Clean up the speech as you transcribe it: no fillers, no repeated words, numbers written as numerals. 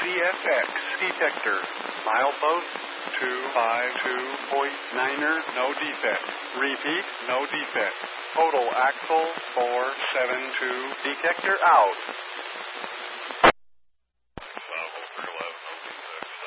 CFX detector. Milepost 252.9er, no defect. Repeat, no defect. Total axle 472. Detector out.